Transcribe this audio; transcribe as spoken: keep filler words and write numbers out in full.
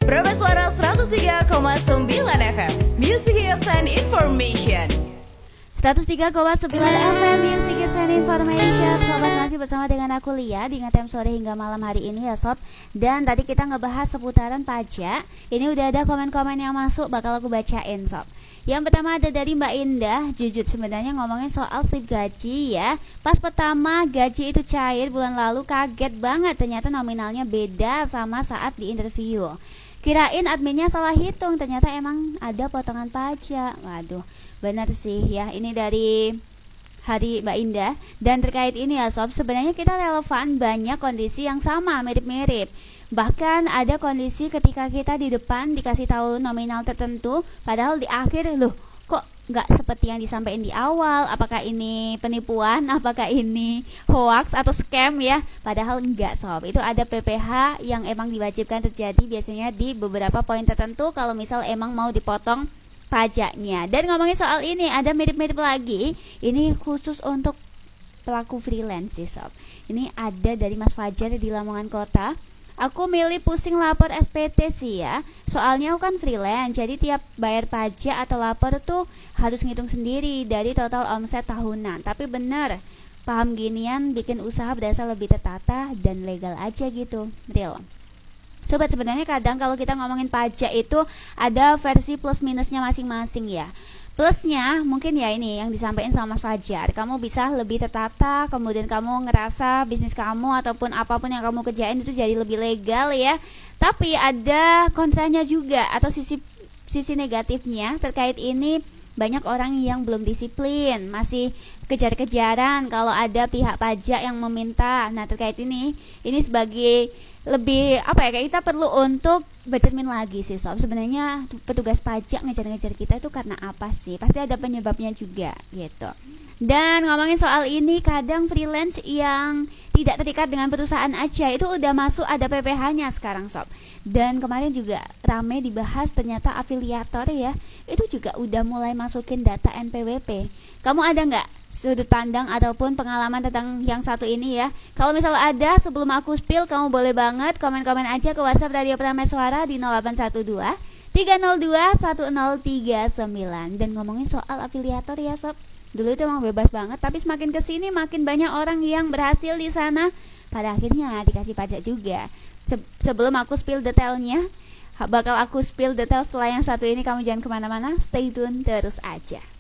Prima Suara seratus tiga koma sembilan F M, Music Hits and Information. seratus tiga koma sembilan F M Music Hits and Information. Sobat, masih bersama dengan aku Lia di Ngetem Sore hingga malam hari ini ya sob. Dan tadi kita ngebahas seputaran pajak. Ini udah ada komen-komen yang masuk, bakal aku bacain sob. Yang pertama ada dari Mbak Indah. Jujur sebenarnya ngomongin soal slip gaji ya. Pas pertama gaji itu cair bulan lalu kaget banget, ternyata nominalnya beda sama saat di interview. Kirain adminnya salah hitung, ternyata emang ada potongan pajak. Waduh, benar sih ya. Ini dari Hari Mbak Indah. Dan terkait ini ya sob, sebenarnya kita relevan banyak kondisi yang sama, mirip-mirip. Bahkan ada kondisi ketika kita di depan dikasih tahu nominal tertentu, padahal di akhir loh kok nggak seperti yang disampaikan di awal. Apakah ini penipuan, apakah ini hoax atau scam ya? Padahal enggak sob, itu ada P P H yang emang diwajibkan terjadi biasanya di beberapa poin tertentu kalau misal emang mau dipotong pajaknya. Dan ngomongin soal ini ada mirip-mirip lagi, ini khusus untuk pelaku freelance sih sob. Ini ada dari Mas Fajar di Lamongan Kota. Aku milih pusing lapor S P T sih ya. Soalnya aku kan freelance, jadi tiap bayar pajak atau lapor tuh harus ngitung sendiri dari total omset tahunan. Tapi bener, paham ginian bikin usaha berasa lebih tertata dan legal aja gitu. Real. Sobat, sebenarnya kadang kalau kita ngomongin pajak itu ada versi plus minusnya masing-masing ya. Plusnya mungkin ya ini yang disampaikan sama Mas Fajar, kamu bisa lebih tertata, kemudian kamu ngerasa bisnis kamu ataupun apapun yang kamu kerjain itu jadi lebih legal ya. Tapi ada kontranya juga atau sisi sisi negatifnya terkait ini. Banyak orang yang belum disiplin, masih kejar-kejaran kalau ada pihak pajak yang meminta. Nah terkait ini, ini sebagai lebih apa ya, kayak kita perlu untuk bercermin lagi sih sob. Sebenarnya petugas pajak ngejar-ngejar kita itu karena apa sih? Pasti ada penyebabnya juga gitu. Dan ngomongin soal ini, kadang freelance yang tidak terikat dengan perusahaan aja itu udah masuk ada P P H-nya sekarang sob. Dan kemarin juga rame dibahas, ternyata afiliator ya itu juga udah mulai masukin data N P W P. Kamu ada nggak sudut pandang ataupun pengalaman tentang yang satu ini ya? Kalau misalnya ada, sebelum aku spill, kamu boleh banget komen-komen aja ke WhatsApp Radio Prima Suara di nol delapan satu dua tiga nol dua satu nol tiga sembilan. Dan ngomongin soal afiliator ya sob, dulu itu emang bebas banget, tapi semakin kesini makin banyak orang yang berhasil di sana. Pada akhirnya dikasih pajak juga. Se- sebelum aku spill detailnya, bakal aku spill detail setelah yang satu ini. Kamu jangan kemana-mana, stay tune terus aja.